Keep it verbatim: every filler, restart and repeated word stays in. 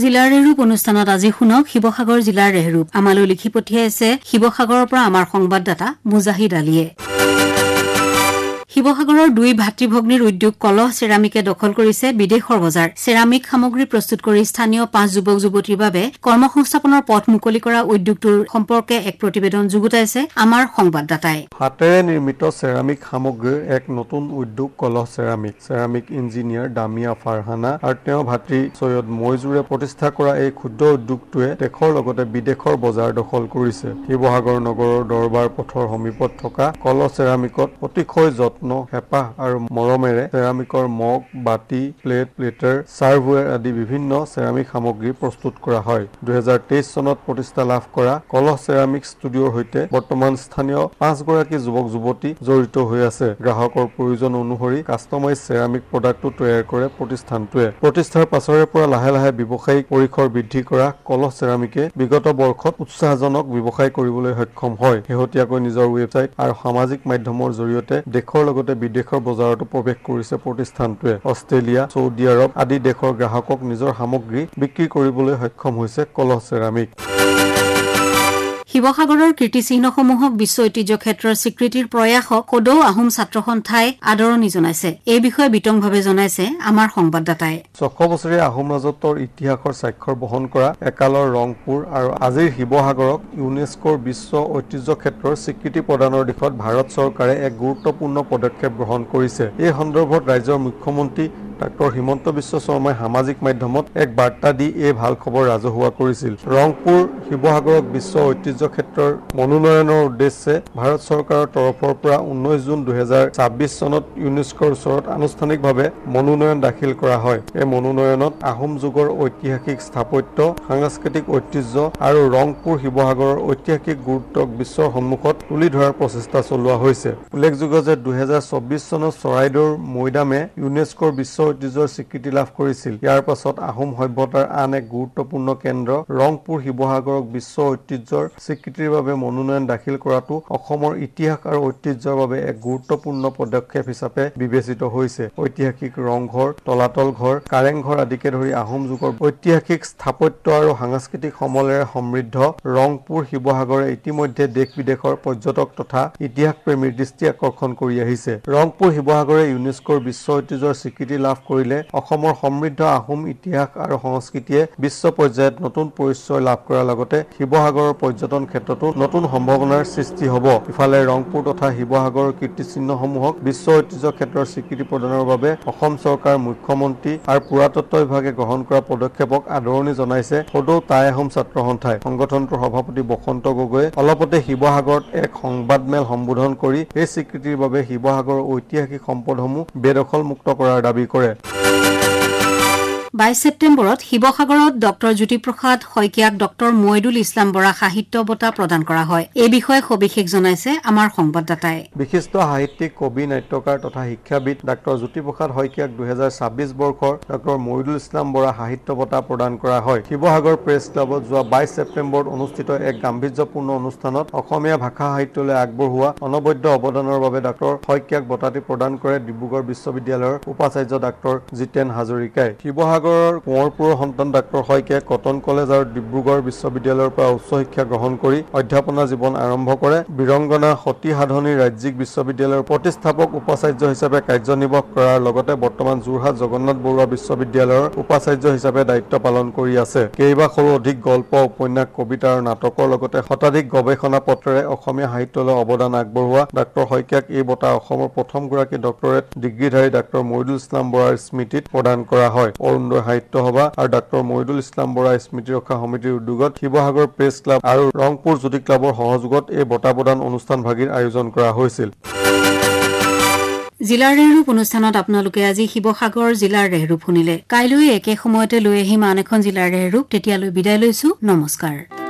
জিলাৰ ৰেহৰূপ অনুষ্ঠানত আজি শুনক শিৱসাগৰ জিলাৰ ৰেহৰূপ। আমালৈ লিখি পঠিয়াইছে শিৱসাগৰৰ পৰা আমাৰ সংবাদদাতা মুজাহিদ আলীয়ে। শিৱসাগৰৰ দুই ভাতৃভগ্নীৰ উদ্যোগ কলহ চেৰামিকে দখল কৰিছে বিদেশৰ বজাৰ। চেৰামিক সামগ্ৰী প্ৰস্তুত কৰি স্থানীয় পাঁচ যুৱক যুৱতীৰ বাবে কৰ্মসংস্থাপনৰ পথ মুকলি কৰা উদ্যোগটোৰ সম্পৰ্কে এক প্ৰতিবেদন যুগুতাইছে আমাৰ সংবাদদাতাই। হাতেৰে নিৰ্মিত চেৰামিক সামগ্ৰীৰ এক নতুন উদ্যোগ কলহ চেৰামিক। চেৰামিক ইঞ্জিনিয়াৰ দামিয়া ফাৰহানা আৰু তেওঁৰ ভাতৃ সৈয়দ মইজুৰে প্ৰতিষ্ঠা কৰা এই ক্ষুদ্ৰ উদ্যোগটোৱে দেশৰ লগতে বিদেশৰ বজাৰ দখল কৰিছে। শিৱসাগৰ নগৰৰ দৰবাৰ পথৰ সমীপত থকা কলহ চেৰামিকত অতিশয় যত্ন হেঁপাহ আৰু মৰমেৰে চেৰামিকৰ মগ, বাতি, প্লেট, প্লেটাৰ, চাৰ্ভৱেৰ আদি বিভিন্ন চেৰামিক সামগ্ৰী প্ৰস্তুত কৰা হয়। দুহেজাৰ তেইছ চনত প্ৰতিষ্ঠা লাভ কৰা কলহ চেৰামিক ষ্টুডিঅ'ৰ সৈতে বৰ্তমান স্থানীয় পাঁচগৰাকী যুৱক যুৱতী জড়িত হৈ আছে। গ্ৰাহকৰ প্ৰয়োজন অনুসৰি কাষ্টমাইজ চেৰামিক প্ৰডাক্টটো তৈয়াৰ কৰে প্ৰতিষ্ঠানটোৱে। প্ৰতিষ্ঠাৰ পাছৰে পৰা লাহে লাহে ব্যৱসায়িক পৰিসৰ বৃদ্ধি কৰা কলহ চেৰামিকে বিগত বৰ্ষত উৎসাহজনক ব্যৱসায় কৰিবলৈ সক্ষম হয়। শেহতীয়াকৈ নিজৰ ৱেবছাইট আৰু সামাজিক মাধ্যমৰ জৰিয়তে দেশৰ লগতে বিদেশৰ বজাৰতো প্ৰৱেশ কৰিছে প্ৰতিষ্ঠানটোৱে। অষ্ট্ৰেলিয়া, চৌদি আৰব আদি দেশৰ গ্ৰাহকক নিজৰ সামগ্ৰী বিক্ৰী কৰিবলৈ সক্ষম হৈছে কলহ চেৰামিক। শিৱসাগৰৰ কীৰ্তিচিহ্নসমূহক বিশ্ব ঐতিহ্য ক্ষেত্ৰৰ স্বীকৃতিৰ প্ৰয়াসক সদৌ আহোম ছাত্ৰ সন্থাই আদৰণি জনাইছে। এই বিষয়ে বিতংভাৱে জনাইছে আমাৰ সংবাদদাতাই। ছশ বছৰীয়া আহোম ৰাজত্বৰ ইতিহাসৰ স্বাক্ষৰ বহন কৰা একালৰ ৰংপুৰ আৰু আজিৰ শিৱসাগৰক ইউনেস্কোৰ বিশ্ব ঐতিহ্য ক্ষেত্ৰৰ স্বীকৃতি প্ৰদানৰ দিশত ভাৰত চৰকাৰে এক গুৰুত্বপূৰ্ণ পদক্ষেপ গ্ৰহণ কৰিছে। এই সন্দৰ্ভত ৰাজ্যৰ মুখ্যমন্ত্ৰী ডাক্তৰ হিমন্ত বিশ্ব শৰ্মাই সামাজিক মাধ্যমত এক বাৰ্তা দি এই ভাল খবৰ ৰাজহুৱা কৰিছিল। ৰংপুৰ শিৱসাগৰক বিশ্ব ঐতিহ্য ক্ষেত্ৰৰ মনোনয়নৰ উদ্দেশ্যে ভাৰত চৰকাৰৰ তৰফৰ পৰা ঊনৈশ জুন দুহেজাৰ ছাব্বিছ চনত ইউনেস্কোৰ ওচৰত আনুষ্ঠানিকভাৱে মনোনয়ন দাখিল কৰা হয়। এই মনোনয়নত আহোম যুগৰ ঐতিহাসিক স্থাপত্য, সাংস্কৃতিক ঐতিহ্য আৰু ৰংপুৰ শিৱসাগৰৰ ঐতিহাসিক গুৰুত্বক বিশ্বৰ সন্মুখত তুলি ধৰাৰ প্ৰচেষ্টা চলোৱা হৈছে। উল্লেখযোগ্য যে দুহেজাৰ চৌব্বিছ চনত চৰাইদেউৰ মৈদামে ইউনেস্কোৰ বিশ্ব ঐতিহ্যৰ স্বীকৃতি লাভ কৰিছিল। ইয়াৰ পাছত আহোম সভ্যতাৰ আন এক গুৰুত্বপূৰ্ণ কেন্দ্ৰ ৰংপুৰ শিৱসাগৰক বিশ্ব ঐতিহ্যৰ স্বীকৃতিৰ বাবে মনোনয়ন দাখিল কৰাটো অসমৰ ইতিহাস আৰু ঐতিহ্যৰ বাবে এক গুৰুত্বপূৰ্ণ পদক্ষেপ হিচাপে বিবেচিত হৈছে। ঐতিহাসিক ৰংঘৰ, তলাতল ঘৰ, কাৰেংঘৰ আদিকে ধৰি আহোম যুগৰ ঐতিহাসিক স্থাপত্য আৰু সাংস্কৃতিক সমলেৰে সমৃদ্ধ ৰংপুৰ শিৱসাগৰে ইতিমধ্যে দেশ বিদেশৰ পৰ্যটক তথা ইতিহাস প্ৰেমীৰ দৃষ্টি আকৰ্ষণ কৰি আহিছে। ৰংপুৰ শিৱসাগৰে ইউনেস্কোৰ বিশ্ব ঐতিহ্যৰ স্বীকৃতি লাভ কৰিলে অসমৰ সমৃদ্ধ আহোম ইতিহাস আৰু সংস্কৃতিয়ে বিশ্ব পৰ্যায়ত নতুন পৰিচয় লাভ কৰাৰ লগতে শিৱসাগৰৰ পৰ্যটন ক্ষেত্ৰতো নতুন সম্ভাৱনাৰ সৃষ্টি হ'ব। ইফালে ৰংপুৰ তথা শিৱসাগৰৰ কীৰ্তিচিহ্নসমূহক বিশ্ব ঐতিহ্য ক্ষেত্ৰৰ স্বীকৃতি প্ৰদানৰ বাবে অসম চৰকাৰ, মুখ্যমন্ত্ৰী আৰু পুৰাতত্ব বিভাগে গ্ৰহণ কৰা পদক্ষেপক আদৰণি জনাইছে সদৌ টাই আহোম ছাত্ৰ সন্থাই। সংগঠনটোৰ সভাপতি বসন্ত গগৈয়ে অলপতে শিৱসাগৰত এক সংবাদমেল সম্বোধন কৰি এই স্বীকৃতিৰ বাবে শিৱসাগৰৰ ঐতিহাসিক সম্পদসমূহ বেদখলমুক্ত কৰাৰ দাবী কৰে। বাইছ ছেপ্টেম্বৰত শিৱসাগৰত ডক্টৰ জ্যোতিপ্ৰসাদ শইকীয়াক ডক্টৰ মইদুল ইছলাম বৰা সাহিত্য বঁটা প্ৰদান কৰা হয়। এই বিষয়ে সবিশেষ জনাইছে আমাৰ সংবাদদাতাই। বিশিষ্ট সাহিত্যিক, কবি, নাট্যকাৰ তথা শিক্ষাবিদ ডাক্তৰ জ্যোতিপ্ৰসাদ শইকীয়াক দুহেজাৰ ছাব্বিছ বৰ্ষৰ ডক্টৰ মইদুল ইছলাম বৰা সাহিত্য বঁটা প্ৰদান কৰা হয়। শিৱসাগৰ প্ৰেছ ক্লাবত যোৱা বাইছ ছেপ্টেম্বৰত অনুষ্ঠিত এক গাম্ভীৰ্যপূৰ্ণ অনুষ্ঠানত অসমীয়া ভাষা সাহিত্যলৈ আগবঢ়োৱা অনবদ্য অৱদানৰ বাবে ডক্টৰ শইকীয়াক বঁটাটি প্ৰদান কৰে ডিব্ৰুগড় বিশ্ববিদ্যালয়ৰ উপাচাৰ্য ডাক্তৰ জিতেন হাজৰিকাই। শিৱসাগৰ কোঁৱৰপুৰৰ সন্তান ডাক্তৰ শইকীয়াই কটন কলেজ আৰু ডিব্ৰুগড় বিশ্ববিদ্যালয়ৰ পৰা উচ্চ শিক্ষা গ্ৰহণ কৰি অধ্যাপনা জীৱন আৰম্ভ কৰে। বীৰংগনা সতী সাধনী ৰাজ্যিক বিশ্ববিদ্যালয়ৰ প্ৰতিষ্ঠাপক উপাচাৰ্য হিচাপে কাৰ্যনিৰ্বাহ কৰাৰ লগতে বৰ্তমান যোৰহাট জগন্নাথ বৰুৱা বিশ্ববিদ্যালয়ৰ উপাচাৰ্য হিচাপে দায়িত্ব পালন কৰি আছে। কেইবাশৰো অধিক গল্প, উপন্যাস, কবিতা আৰু নাটকৰ লগতে শতাধিক গৱেষণা পত্ৰেৰে অসমীয়া সাহিত্যলৈ অৱদান আগবঢ়োৱা ডাক্তৰ শইকীয়াক এই বঁটা অসমৰ প্ৰথমগৰাকী ডক্টৰেট ডিগ্ৰীধাৰী ডাক্তৰ মইদুল ইছলাম বৰাৰ স্মৃতিত প্ৰদান কৰা হয়। অৰুণোদয় সাহিত্য সভা আৰু ডাক্তৰ মইদুল ইছলাম বৰা স্মৃতি ৰক্ষা সমিতিৰ উদ্যোগত শিৱসাগৰ প্ৰেছ ক্লাব আৰু ৰংপুৰ জ্যোতি ক্লাবৰ সহযোগত এই বঁটা প্ৰদান অনুষ্ঠান ভাগিৰ আয়োজন কৰা হৈছিল। জিলাৰ ৰেহৰূপ অনুষ্ঠানত আপোনালোকে আজি শিৱসাগৰ জিলাৰ ৰেহৰূপ শুনিলে। কাইলৈ একে সময়তে লৈ আহিম আন এখন জিলাৰ ৰেহৰূপ। তেতিয়ালৈ বিদায় লৈছো। নমস্কাৰ।